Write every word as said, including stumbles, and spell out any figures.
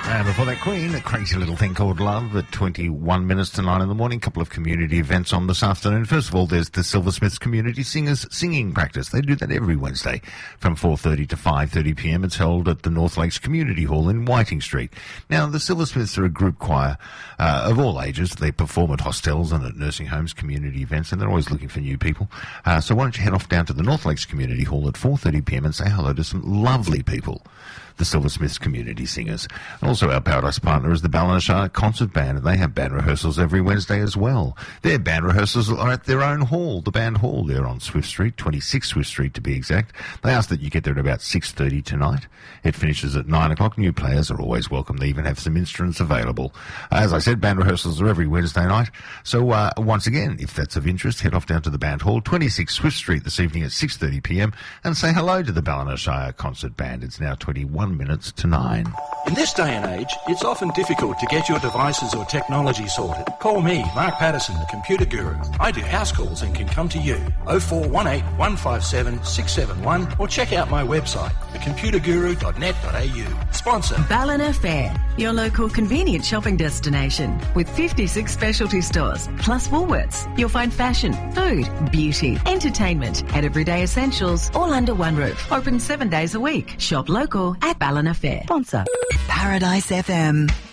And before that, Queen, a crazy little thing called Love at twenty-one minutes to nine in the morning. A couple of community events on this afternoon. First of all, there's the Silversmiths Community Singers singing practice. They do that every Wednesday from four thirty to five thirty p m. It's held at the North Lakes Community Hall in Whiting Street. Now, the Silversmiths are a group choir uh, of all ages. They perform at hostels and at nursing homes, community events, and they're always looking for new people. Uh, so why don't you head off down to the North Lakes Community Hall at four thirty p m and say hello to some lovely people, the Silversmiths Community Singers. Also, our Paradise partner is the Ballina Concert Band, and they have band rehearsals every Wednesday as well. Their band rehearsals are at their own hall, the Band Hall, there on Swift Street, twenty-six Swift Street to be exact. They ask that you get there at about six thirty tonight. It finishes at nine o'clock. New players are always welcome. They even have some instruments available. As I said, band rehearsals are every Wednesday night. So, uh, once again, if that's of interest, head off down to the Band Hall, twenty-six Swift Street this evening at six thirty p m and say hello to the Ballina Concert Band. It's now twenty-one minutes to nine. In this day and age, it's often difficult to get your devices or technology sorted. Call me, Mark Patterson, the Computer Guru. I do house calls and can come to you. oh four one eight, one five seven, six seven one or check out my website, the computer guru dot net dot a u. Sponsor Ballina Fair, your local convenient shopping destination with fifty-six specialty stores plus Woolworths. You'll find fashion, food, beauty, entertainment and everyday essentials all under one roof. Open seven days a week. Shop local at Ballina Fair. Sponsor Paradise F M.